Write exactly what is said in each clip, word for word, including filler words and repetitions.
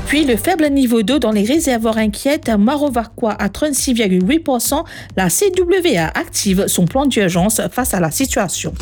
Puis le faible niveau d'eau dans les réservoirs inquiète Marovaquois à trente-six virgule huit pour cent. La C W A active son plan d'urgence face à la situation.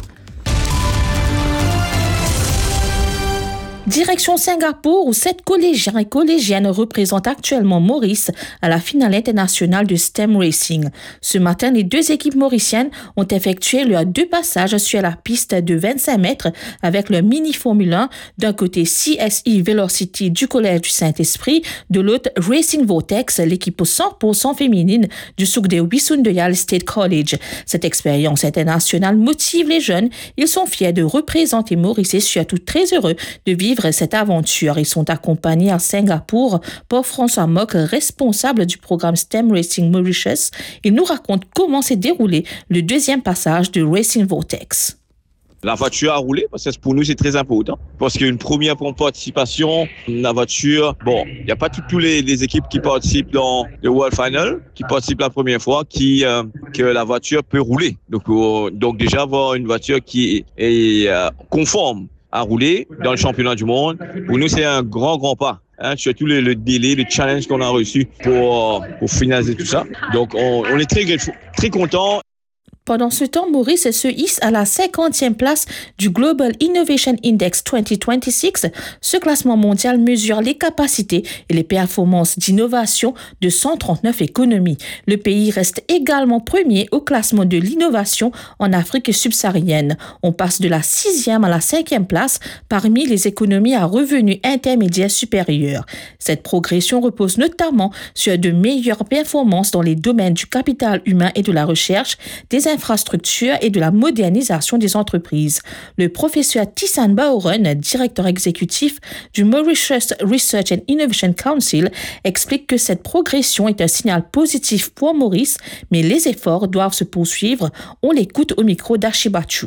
Direction Singapour, où sept collégiens et collégiennes représentent actuellement Maurice à la finale internationale de STEM Racing. Ce matin, les deux équipes mauriciennes ont effectué leurs deux passages sur la piste de vingt-cinq mètres avec le mini Formule un. D'un côté, C S E Velocity du Collège du Saint-Esprit, de l'autre, Racing Vortex, l'équipe cent pour cent féminine du Sukhdeo Bissundoyal State College. Cette expérience internationale motive les jeunes. Ils sont fiers de représenter Maurice et surtout très heureux de vivre cette aventure. Ils sont accompagnés à Singapour par François Mock, responsable du programme STEM Racing Mauritius. Il nous raconte comment s'est déroulé le deuxième passage de Racing Vortex. La voiture a roulé, parce que pour nous, c'est très important. Parce qu'une première participation, la voiture, bon, il n'y a pas toutes les, les équipes qui participent dans le World Final, qui participent la première fois, qui, euh, que la voiture peut rouler. Donc, euh, donc déjà, avoir une voiture qui est, est euh, conforme à rouler dans le championnat du monde, pour nous, c'est un grand, grand pas. Hein, surtout le, le délai, le challenge qu'on a reçu pour, pour finaliser tout ça. Donc, on, on est très, très contents. Pendant ce temps, Maurice se hisse à la cinquantième place du Global Innovation Index vingt vingt-six. Ce classement mondial mesure les capacités et les performances d'innovation de cent trente-neuf économies. Le pays reste également premier au classement de l'innovation en Afrique subsaharienne. On passe de la sixième à la cinquième place parmi les économies à revenus intermédiaires supérieurs. Cette progression repose notamment sur de meilleures performances dans les domaines du capital humain et de la recherche, des infrastructures et de la modernisation des entreprises. Le professeur Tissan Baoren, directeur exécutif du Mauritius Research and Innovation Council, explique que cette progression est un signal positif pour Maurice, mais les efforts doivent se poursuivre. On l'écoute au micro d'Archibachu.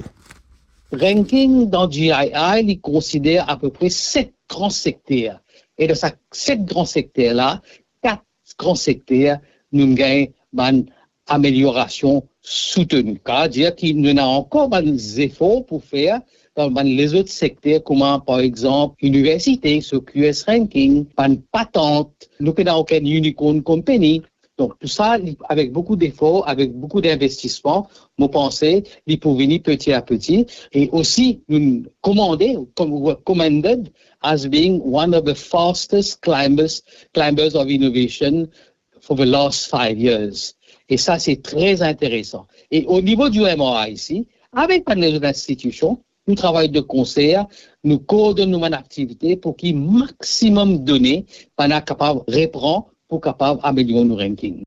Ranking dans G I I, il considère à peu près sept grands secteurs. Et de ces sept grands secteurs-là, quatre grands secteurs, nous gagnons une amélioration soutenue. C'est-à-dire qu'il y a encore des efforts pour faire dans les autres secteurs, comme par exemple l'université, ce Q S ranking, une patente, nous n'avons aucune unicorn company. Donc tout ça, avec beaucoup d'efforts, avec beaucoup d'investissements, nous pensons qu'il peut venir petit à petit. Et aussi, nous commandé, commended as being one of the fastest climbers, climbers of innovation for the last five years. Et ça, c'est très intéressant. Et au niveau du M R I ici, avec les autres institutions, nous travaillons de concert, nous coordonnons nos activités pour qu'il y ait maximum de données pour être capable de répondre, pour capable d'améliorer nos rankings.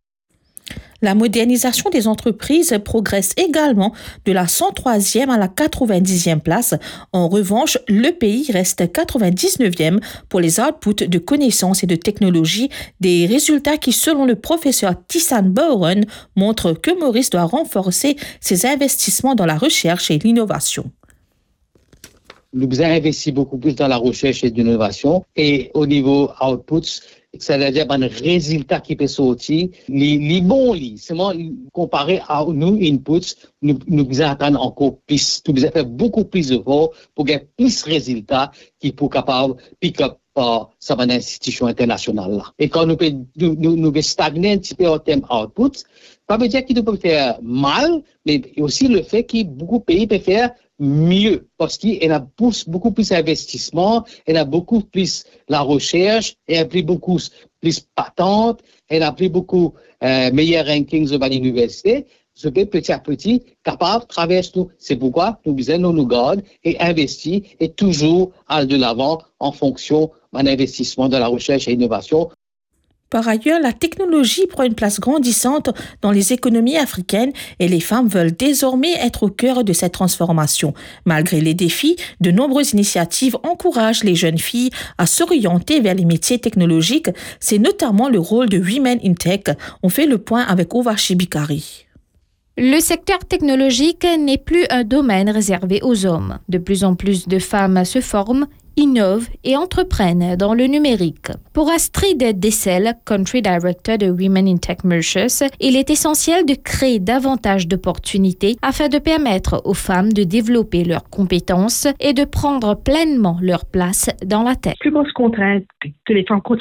La modernisation des entreprises progresse également de la cent troisième à la quatre-vingt-dixième place. En revanche, le pays reste quatre-vingt-dix-neuvième pour les outputs de connaissances et de technologies, des résultats qui, selon le professeur Tissan Baoren, montrent que Maurice doit renforcer ses investissements dans la recherche et l'innovation. Nous avons investi beaucoup plus dans la recherche et l'innovation et au niveau outputs, c'est-à-dire un résultat qui peut sortir, les, les bons, seulement comparé à nous, inputs, nous, nous devons attendre encore plus, nous devons faire beaucoup plus d'efforts pour gagner plus de résultats qui pour capable pick up par sa institution internationale là. Et quand nous nous, nous, nous stagner un petit peu en termes outputs, ça veut dire qu'il peut faire mal, mais aussi le fait que beaucoup de pays peuvent faire mieux parce qu'il y a beaucoup plus d'investissement, il y a beaucoup plus la recherche, il y a plus beaucoup plus patentes, il y a plus beaucoup euh, meilleurs rankings de l'université. Je vais petit à petit capable de traverser tout. C'est pourquoi nous disons nous nous garde et investir et toujours aller de l'avant en fonction d'un investissement dans la recherche et l'innovation. Par ailleurs, la technologie prend une place grandissante dans les économies africaines et les femmes veulent désormais être au cœur de cette transformation. Malgré les défis, de nombreuses initiatives encouragent les jeunes filles à s'orienter vers les métiers technologiques. C'est notamment le rôle de Women in Tech. On fait le point avec Ovashi Bikari. Le secteur technologique n'est plus un domaine réservé aux hommes. De plus en plus de femmes se forment, innovent et entreprennent dans le numérique. Pour Astrid Dessel, Country Director de Women in Tech Mauritius, il est essentiel de créer davantage d'opportunités afin de permettre aux femmes de développer leurs compétences et de prendre pleinement leur place dans la tech. La plus grosse contrainte que les femmes continuent